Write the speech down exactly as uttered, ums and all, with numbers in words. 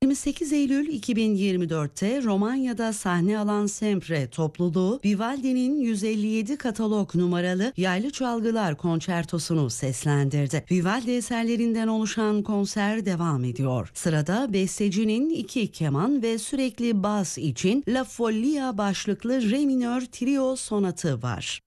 yirmi sekiz Eylül iki bin yirmi dörtte Romanya'da sahne alan Sempre topluluğu, Vivaldi'nin yüz elli yedi katalog numaralı yaylı çalgılar konçertosunu seslendirdi. Vivaldi eserlerinden oluşan konser devam ediyor. Sırada bestecinin iki keman ve sürekli bas için La Follia başlıklı Re minör trio sonatı var.